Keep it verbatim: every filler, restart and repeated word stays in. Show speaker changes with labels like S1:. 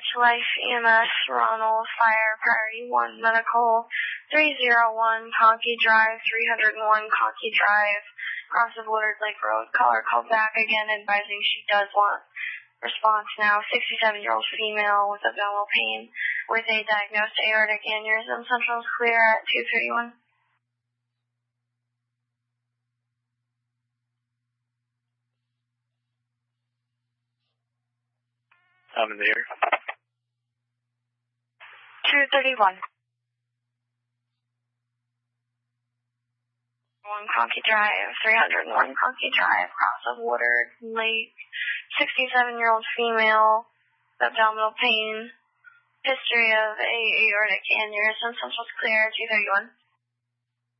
S1: Life E M S, Ronald, Fire, Priority one, Medical, three oh one, Conkey Drive, three oh one, Conkey Drive, cross of Woodard Lake Road. Caller called back again advising she does want response now. sixty-seven-year-old female with abdominal pain with a diagnosed aortic aneurysm. Central is clear at two thirty-one.
S2: I'm in the air.
S1: two thirty-one. one Conkey Drive, three oh one Conkey Drive, cross of Woodard Lake, sixty-seven-year-old female, abdominal pain, history of a aortic aneurysm. Central's clear, two thirty-one.